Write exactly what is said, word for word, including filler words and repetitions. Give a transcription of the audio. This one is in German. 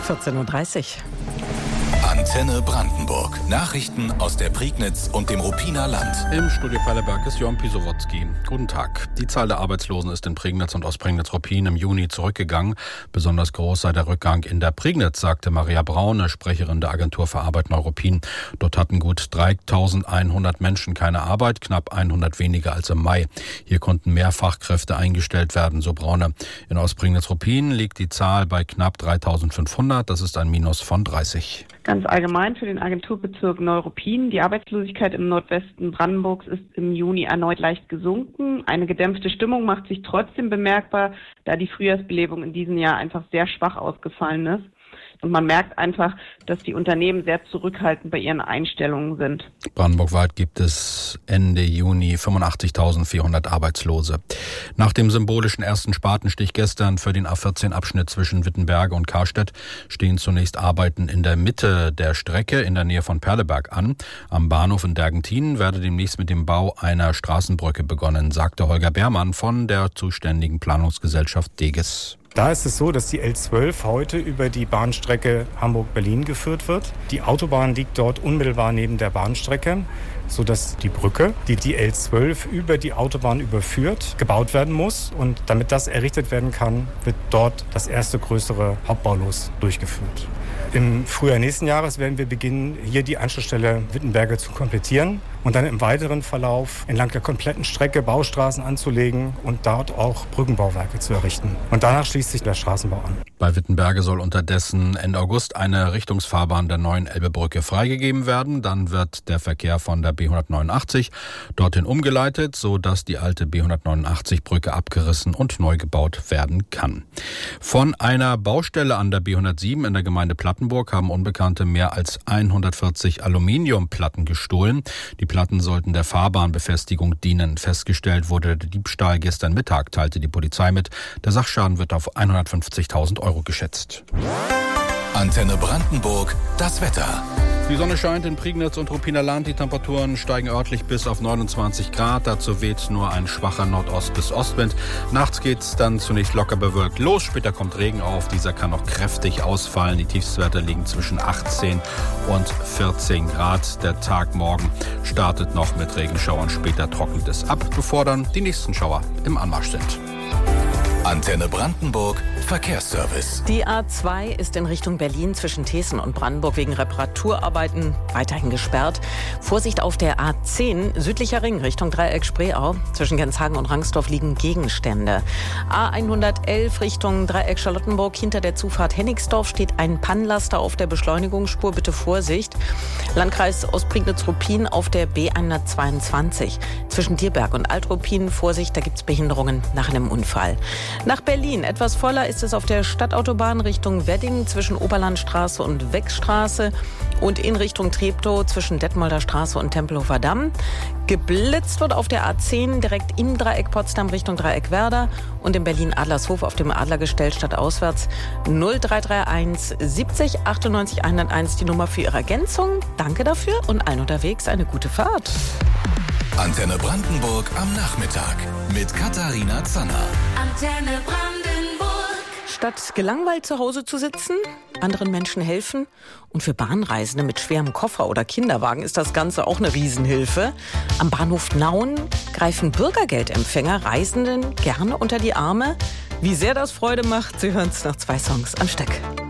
vierzehn Uhr dreißig. Antenne Brandenburg. Nachrichten aus der Prignitz und dem Ruppiner Land. Im Studio Perleberg ist Jon Pisowotzki. Guten Tag. Die Zahl der Arbeitslosen ist in Prignitz und Ostprignitz-Ruppin im Juni zurückgegangen. Besonders groß sei der Rückgang in der Prignitz, sagte Maria Braune, Sprecherin der Agentur für Arbeit Neuruppin. Dort hatten gut dreitausendeinhundert Menschen keine Arbeit, knapp hundert weniger als im Mai. Hier konnten mehr Fachkräfte eingestellt werden, so Braune. In Ostprignitz-Ruppin liegt die Zahl bei knapp dreitausendfünfhundert. Das ist ein Minus von dreißig. Ganz allgemein für den Agenturbezirk Neuruppin. Die Arbeitslosigkeit im Nordwesten Brandenburgs ist im Juni erneut leicht gesunken. Eine gedämpfte Stimmung macht sich trotzdem bemerkbar, da die Frühjahrsbelebung in diesem Jahr einfach sehr schwach ausgefallen ist. Und man merkt einfach, dass die Unternehmen sehr zurückhaltend bei ihren Einstellungen sind. Brandenburgweit gibt es Ende Juni fünfundachtzigtausendvierhundert Arbeitslose. Nach dem symbolischen ersten Spatenstich gestern für den A vierzehn Abschnitt zwischen Wittenberge und Karstedt stehen zunächst Arbeiten in der Mitte der Strecke in der Nähe von Perleberg an. Am Bahnhof in Dergentin werde demnächst mit dem Bau einer Straßenbrücke begonnen, sagte Holger Beermann von der zuständigen Planungsgesellschaft Deges. Da ist es so, dass die L zwölf heute über die Bahnstrecke Hamburg-Berlin geführt wird. Die Autobahn liegt dort unmittelbar neben der Bahnstrecke, sodass die Brücke, die die L zwölf über die Autobahn überführt, gebaut werden muss. Und damit das errichtet werden kann, wird dort das erste größere Hauptbaulos durchgeführt. Im Frühjahr nächsten Jahres werden wir beginnen, hier die Anschlussstelle Wittenberge zu komplettieren und dann im weiteren Verlauf entlang der kompletten Strecke Baustraßen anzulegen und dort auch Brückenbauwerke zu errichten. Und danach schließt sich der Straßenbau an. Bei Wittenberge soll unterdessen Ende August eine Richtungsfahrbahn der neuen Elbebrücke freigegeben werden. Dann wird der Verkehr von der B hundertneunundachtzig dorthin umgeleitet, sodass die alte B hundertneunundachtzig-Brücke abgerissen und neu gebaut werden kann. Von einer Baustelle an der B hundertsieben in der Gemeinde Plattenburg haben Unbekannte mehr als hundertvierzig Aluminiumplatten gestohlen. Die Platten sollten der Fahrbahnbefestigung dienen. Festgestellt wurde der Diebstahl gestern Mittag, teilte die Polizei mit. Der Sachschaden wird auf hundertfünfzigtausend Euro geschätzt. Antenne Brandenburg, das Wetter. Die Sonne scheint in Prignitz und Ruppiner Land. Die Temperaturen steigen örtlich bis auf neunundzwanzig Grad. Dazu weht nur ein schwacher Nordost- bis Ostwind. Nachts geht's dann zunächst locker bewölkt los. Später kommt Regen auf. Dieser kann noch kräftig ausfallen. Die Tiefstwerte liegen zwischen achtzehn und vierzehn Grad. Der Tag morgen startet noch mit Regenschauern. Später trocknet es ab, bevor dann die nächsten Schauer im Anmarsch sind. Antenne Brandenburg, Verkehrsservice. Die A zwei ist in Richtung Berlin zwischen Thesen und Brandenburg wegen Reparaturarbeiten weiterhin gesperrt. Vorsicht auf der A zehn, südlicher Ring Richtung Dreieck Spreeau. Zwischen Genshagen und Rangsdorf liegen Gegenstände. A hundertelf Richtung Dreieck Charlottenburg. Hinter der Zufahrt Hennigsdorf steht ein Pannenlaster auf der Beschleunigungsspur. Bitte Vorsicht. Landkreis Ostprignitz-Ruppin auf der B hundertzweiundzwanzig. Zwischen Dierberg und Alt-Ruppin Vorsicht, da gibt es Behinderungen nach einem Unfall. Nach Berlin etwas voller ist es auf der Stadtautobahn Richtung Wedding zwischen Oberlandstraße und Wechstraße und in Richtung Treptow zwischen Detmolder Straße und Tempelhofer Damm. Geblitzt wird auf der A zehn direkt im Dreieck Potsdam Richtung Dreieck Werder und in Berlin Adlershof auf dem Adlergestell stadtauswärts null drei drei eins siebzig achtundneunzig hunderteins die Nummer für Ihre Ergänzung. Danke dafür und allen unterwegs eine gute Fahrt. Antenne Brandenburg am Nachmittag mit Katharina Zanner. Antenne Brandenburg. Statt gelangweilt zu Hause zu sitzen, anderen Menschen helfen und für Bahnreisende mit schwerem Koffer oder Kinderwagen ist das Ganze auch eine Riesenhilfe. Am Bahnhof Nauen greifen Bürgergeldempfänger Reisenden gerne unter die Arme. Wie sehr das Freude macht, Sie hören es nach zwei Songs am Stück.